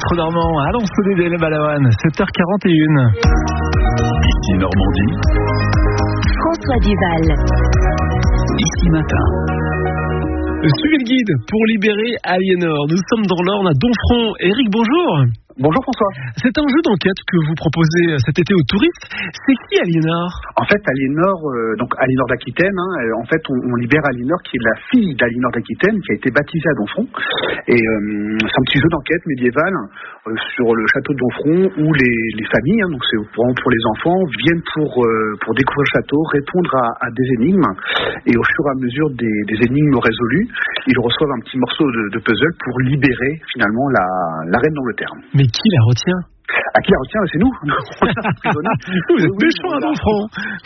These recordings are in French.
Centre Normand, à Lons-le-Saunier d'El Balawan, 7h41. Ici Normandie. François Duval. Ici Matin. Suivez le guide pour libérer Aliénor. Nous sommes dans l'Orne à Domfront. Eric, bonjour. Bonjour François. C'est un jeu d'enquête que vous proposez cet été aux touristes. C'est qui Aliénor ? En fait, Aliénor, donc Aliénor d'Aquitaine, en fait, on libère Aliénor qui est la fille d'Aliénor d'Aquitaine, qui a été baptisée à Domfront. Et c'est un petit jeu d'enquête médiéval sur le château de Domfront où les familles, donc c'est vraiment pour les enfants, viennent pour découvrir le château, répondre à des énigmes. Et au fur et à mesure des énigmes résolues, ils reçoivent un petit morceau de puzzle pour libérer finalement la reine d'Angleterre. Mais qui la retient ? Qui la retient ? C'est nous. Vous êtes méchants à Domfront.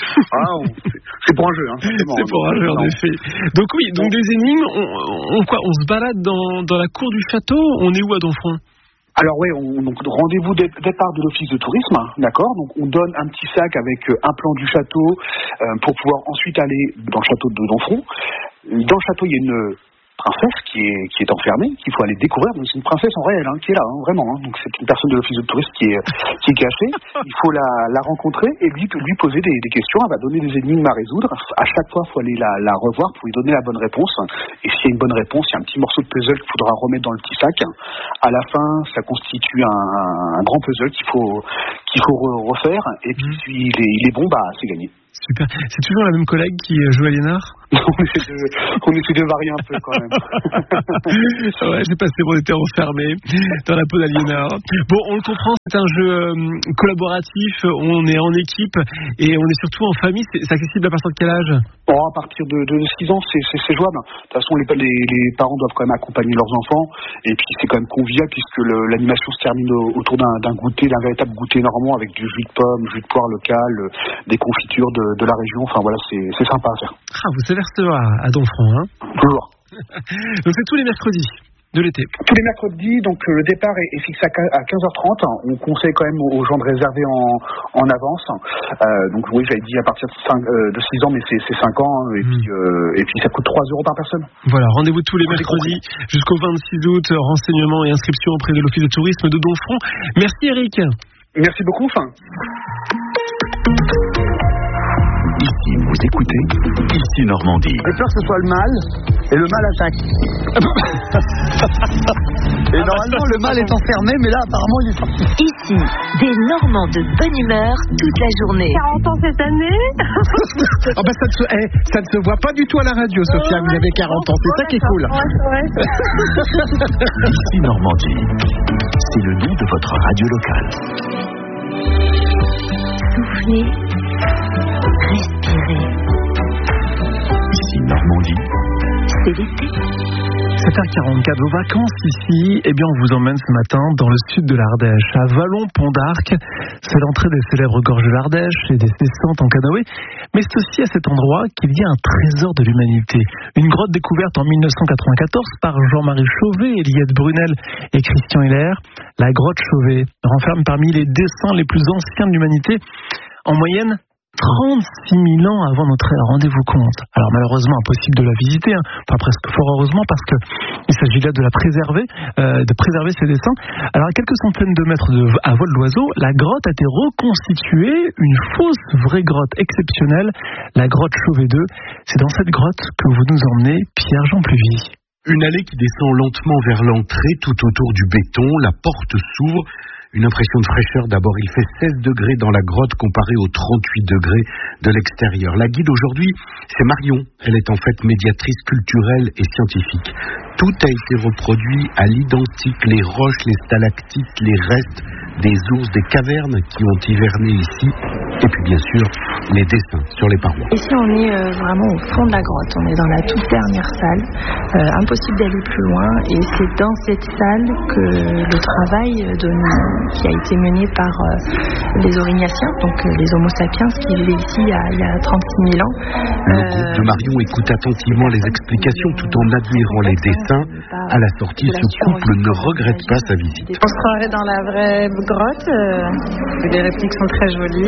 C'est pour un jeu. C'est pour un jeu, en effet. Donc oui, des énigmes, on se balade dans la cour du château. On est où à Domfront ? Alors oui, donc rendez-vous départ de l'office de tourisme, d'accord. Donc on donne un petit sac avec un plan du château pour pouvoir ensuite aller dans le château de Domfront. Dans le château, il y a une princesse qui est enfermée, qu'il faut aller découvrir. Donc c'est une princesse en réel, qui est là, vraiment. Donc c'est une personne de l'office de tourisme qui est cachée. Il faut la rencontrer et lui poser des questions. Elle va donner des énigmes à résoudre. À chaque fois, il faut aller la revoir pour lui donner la bonne réponse. Et s'il y a une bonne réponse, il y a un petit morceau de puzzle qu'il faudra remettre dans le petit sac. À la fin, ça constitue un grand puzzle qu'il faut refaire. Et puis si il est bon, c'est gagné. Super. C'est toujours la même collègue qui joue Aliénor ? On essaie de varier un peu quand même. Ouais, j'ai passé mon été enfermé dans la peau d'Aliénor. Bon, on le comprend, c'est un jeu collaboratif, on est en équipe et on est surtout en famille. C'est accessible à partir de quel âge ? À partir de 6 ans, c'est jouable. De toute façon, les parents doivent quand même accompagner leurs enfants. Et puis, c'est quand même convivial puisque l'animation se termine autour d'un goûter, d'un véritable goûter normand avec du jus de pomme, jus de poire local, des confitures de la région. Enfin, voilà, c'est sympa à faire. Vous savez recevoir à Domfront, Toujours. Donc, c'est tous les mercredis de l'été. Tous les mercredis, donc le départ est fixé à 15h30. On conseille quand même aux gens de réserver en avance. Donc oui, j'avais dit à partir de 6 ans, mais c'est 5 ans. Et puis ça coûte 3 € par personne. Voilà, rendez-vous tous les mercredis jusqu'au 26 août. Renseignements et inscriptions auprès de l'Office de tourisme de Domfront. Merci Eric. Merci beaucoup. Ici, vous écoutez Ici Normandie. J'ai peur que ce soit le mal, et le mal attaque. Et normalement, le mal est enfermé, mais là, apparemment, il est sorti. Ici, des Normands de bonne humeur toute la journée. 40 ans cette année. Ça ne se voit pas du tout à la radio, Sophia, vous avez 40 ans, c'est ça qui est cool. Ici Normandie, c'est le nom de votre radio locale. Soufflez, respirez. Ici Normandie, C'est l'été. 7h44, vos vacances ici, on vous emmène ce matin dans le sud de l'Ardèche, à Vallon-Pont d'Arc. C'est l'entrée des célèbres gorges de l'Ardèche et des descentes en canoë. Mais c'est aussi à cet endroit qu'il y a un trésor de l'humanité. Une grotte découverte en 1994 par Jean-Marie Chauvet, Eliette Brunel et Christian Hilaire. La grotte Chauvet renferme parmi les dessins les plus anciens de l'humanité. En moyenne, 36 000 ans avant notre ère, rendez-vous compte. Alors malheureusement impossible de la visiter, enfin presque fort heureusement parce que il s'agit là de la préserver, de préserver ces dessins. Alors à quelques centaines de mètres à vol d'oiseau, la grotte a été reconstituée, une fausse vraie grotte exceptionnelle, la grotte Chauvet 2. C'est dans cette grotte que vous nous emmenez, Pierre-Jean Pluvy. Une allée qui descend lentement vers l'entrée, tout autour du béton, la porte s'ouvre. Une impression de fraîcheur d'abord, il fait 16 degrés dans la grotte comparé aux 38 degrés de l'extérieur. La guide aujourd'hui, c'est Marion. Elle est en fait médiatrice culturelle et scientifique. Tout a été reproduit à l'identique, les roches, les stalactites, les restes des ours, des cavernes qui ont hiverné ici, et puis bien sûr les dessins sur les parois. Ici on est vraiment au fond de la grotte, on est dans la toute dernière salle, impossible d'aller plus loin, et c'est dans cette salle que le travail qui a été mené par les Aurignaciens, donc les Homo sapiens qui vivaient ici il y a 36 000 ans. Le groupe de Marion écoute attentivement les explications tout en admirant les dessins. À la sortie, ce couple ne regrette pas sa visite. On se croirait dans la vraie grotte. Les répliques sont très jolies et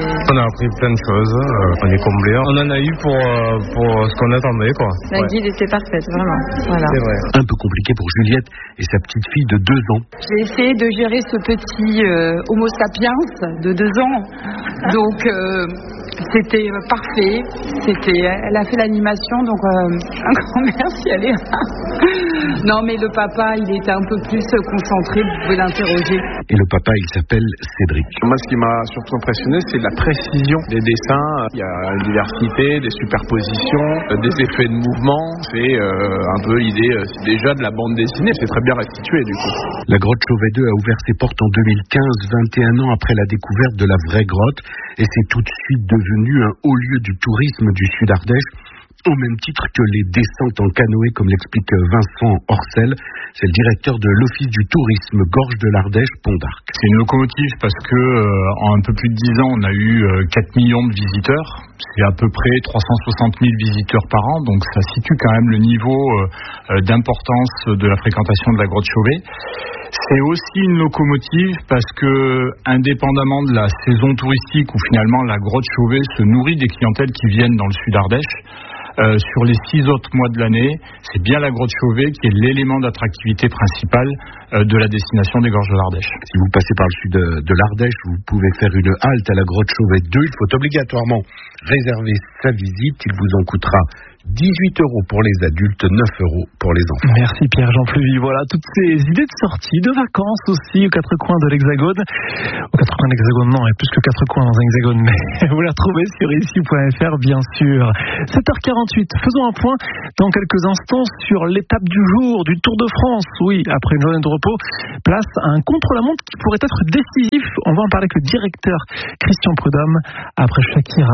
On a appris plein de choses, on est comblés. On en a eu pour ce qu'on attendait, quoi. La guide était parfaite, vraiment. Voilà. C'est vrai. Un peu compliqué pour Juliette et sa petite fille de 2 ans. J'ai essayé de gérer ce petit Homo sapiens de 2 ans. Donc, c'était parfait. Elle a fait l'animation, donc un grand merci à Léa. Non, mais le papa, il était un peu plus concentré, vous pouvez l'interroger. Et le papa, il s'appelle Cédric. Moi, ce qui m'a surtout impressionné, c'est la précision des dessins. Il y a une diversité, des superpositions, des effets de mouvement. C'est un peu l'idée déjà de la bande dessinée. C'est très bien restitué, du coup. La grotte Chauvet 2 a ouvert ses portes en 2015, 21 ans après la découverte de la vraie grotte. Et c'est tout de suite devenu un haut lieu du tourisme du Sud-Ardèche, au même titre que les descentes en canoë, comme l'explique Vincent Orcel. C'est le directeur de l'Office du tourisme Gorge de l'Ardèche, Pont d'Arc. C'est une locomotive parce que en un peu plus de 10 ans, on a eu 4 millions de visiteurs. C'est à peu près 360 000 visiteurs par an, donc ça situe quand même le niveau d'importance de la fréquentation de la grotte Chauvet. C'est aussi une locomotive parce que, indépendamment de la saison touristique où finalement la grotte Chauvet se nourrit des clientèles qui viennent dans le Sud-Ardèche, sur les 6 autres mois de l'année, c'est bien la grotte Chauvet qui est l'élément d'attractivité principal de la destination des Gorges de l'Ardèche. Si vous passez par le sud de l'Ardèche, vous pouvez faire une halte à la grotte Chauvet 2. Il faut obligatoirement réserver sa visite. Il vous en coûtera 18 € pour les adultes, 9 € pour les enfants. Merci Pierre-Jean Fleury. Voilà, toutes ces idées de sortie, de vacances aussi aux 4 coins de l'Hexagone. Aux 4 coins de l'Hexagone, non, il y a plus que 4 coins dans un hexagone, mais vous la retrouvez sur ici.fr, bien sûr. 7h48, faisons un point dans quelques instants sur l'étape du jour du Tour de France. Oui, après une journée de repos, place à un contre-la-montre qui pourrait être décisif. On va en parler avec le directeur Christian Prudhomme après Shakira.